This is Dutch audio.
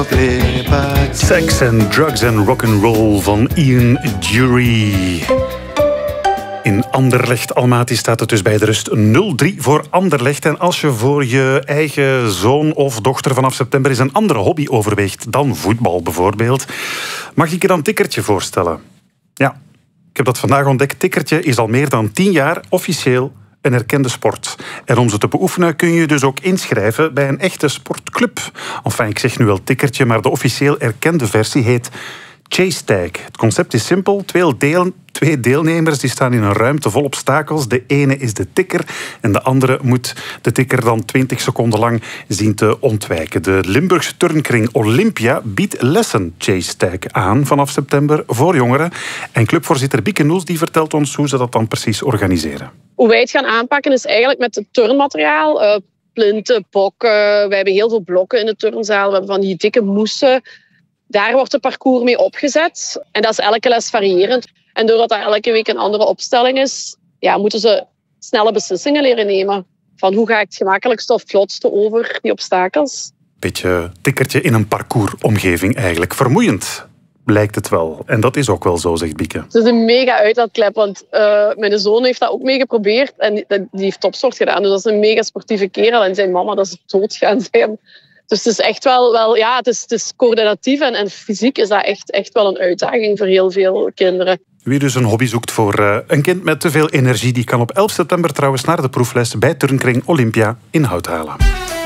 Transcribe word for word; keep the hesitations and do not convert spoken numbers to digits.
Sex and Drugs and Rock'n'Roll van Ian Dury. In Anderlecht Almaty staat het dus bij de rust nul drie voor Anderlecht. En als je voor je eigen zoon of dochter vanaf september eens een andere hobby overweegt dan voetbal bijvoorbeeld, mag ik je dan een tikkertje voorstellen? Ja, ik heb dat vandaag ontdekt. Tikkertje is al meer dan tien jaar officieel een erkende sport. En om ze te beoefenen kun je dus ook inschrijven bij een echte sportclub. Enfin, ik zeg nu wel tikkertje, maar de officieel erkende versie heet Chase Tag. Het concept is simpel. Twee, deel, twee deelnemers die staan in een ruimte vol obstakels. De ene is de tikker en de andere moet de tikker dan twintig seconden lang zien te ontwijken. De Limburgse turnkring Olympia biedt lessen Chase Tag aan vanaf september voor jongeren. En clubvoorzitter Bieke Noels die vertelt ons hoe ze dat dan precies organiseren. Hoe wij het gaan aanpakken is eigenlijk met het turnmateriaal. Uh, plinten, bokken. Wij hebben heel veel blokken in de turnzaal. We hebben van die dikke moesten. Daar wordt het parcours mee opgezet. En dat is elke les variërend. En doordat dat elke week een andere opstelling is, ja, moeten ze snelle beslissingen leren nemen. Van hoe ga ik het gemakkelijkste of vlotste over die obstakels. Beetje tikkertje in een parcoursomgeving eigenlijk. Vermoeiend lijkt het wel. En dat is ook wel zo, zegt Bieke. Het is een mega uitlaatklep, want uh, mijn zoon heeft dat ook mee geprobeerd. En die, die heeft topsport gedaan. Dus dat is een mega sportieve kerel. En zijn mama, dat is doodgaan zijn. Dus het is echt wel, wel ja, het is, het is coördinatief en, en fysiek is dat echt, echt wel een uitdaging voor heel veel kinderen. Wie dus een hobby zoekt voor uh, een kind met te veel energie, die kan op elf september trouwens naar de proefles bij turnkring Olympia in Hout halen.